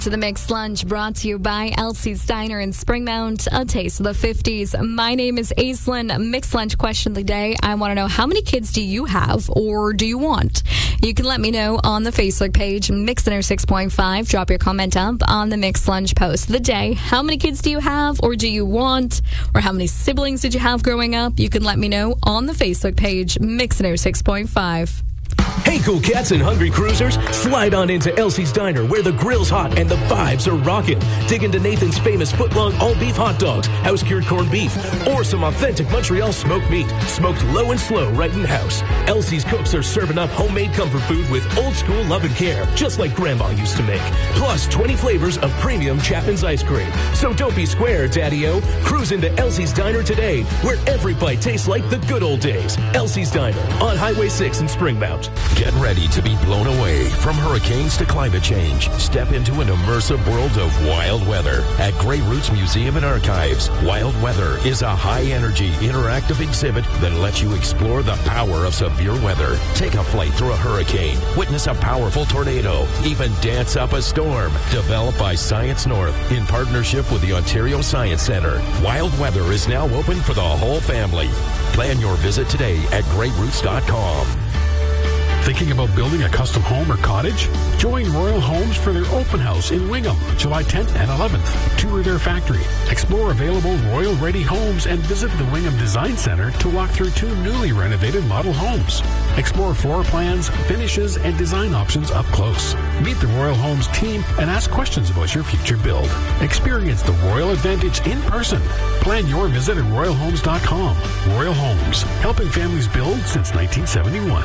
To the Mixed Lunch, brought to you by Elsie's Diner in Springmount, a taste of the 50s. My name is Aislinn. Mixed Lunch question of the day. I want to know, how many kids do you have or do you want? You can let me know on the Facebook page, Mix 106.5. Drop your comment up on the Mixed Lunch post of the day. How many kids do you have or do you want? Or how many siblings did you have growing up? You can let me know on the Facebook page, Mix 106.5. Hey, cool cats and hungry cruisers, slide on into Elsie's Diner where the grill's hot and the vibes are rocking. Dig into Nathan's famous footlong all-beef hot dogs, house-cured corned beef, or some authentic Montreal smoked meat, smoked low and slow right in-house. Elsie's cooks are serving up homemade comfort food with old-school love and care, just like Grandma used to make. Plus 20 flavors of premium Chapman's ice cream. So don't be square, Daddy-O. Cruise into Elsie's Diner today, where every bite tastes like the good old days. Elsie's Diner on Highway 6 in Springmount. Get ready to be blown away from hurricanes to climate change. Step into an immersive world of wild weather at Grey Roots Museum and Archives. Wild Weather is a high-energy, interactive exhibit that lets you explore the power of severe weather. Take a flight through a hurricane, witness a powerful tornado, even dance up a storm. Developed by Science North in partnership with the Ontario Science Centre. Wild Weather is now open for the whole family. Plan your visit today at greyroots.com. Thinking about building a custom home or cottage? Join Royal Homes for their open house in Wingham, July 10th and 11th. Tour their factory, explore available Royal Ready homes, and visit the Wingham Design Center to walk through 2 newly renovated model homes. Explore floor plans, finishes, and design options up close. Meet the Royal Homes team and ask questions about your future build. Experience the Royal Advantage in person. Plan your visit at royalhomes.com. Royal Homes, helping families build since 1971.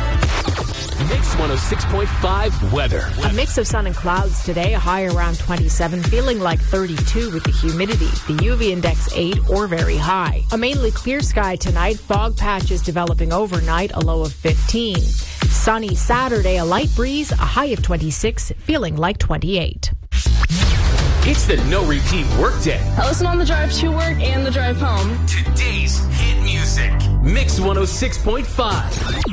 Mix 106.5 weather. A mix of sun and clouds today, a high around 27, feeling like 32 with the humidity. The UV index 8 or very high. A mainly clear sky tonight, fog patches developing overnight, a low of 15. Sunny Saturday, a light breeze, a high of 26, feeling like 28. It's the no repeat workday. I listen on the drive to work and the drive home. Today's hit music. Mix 106.5.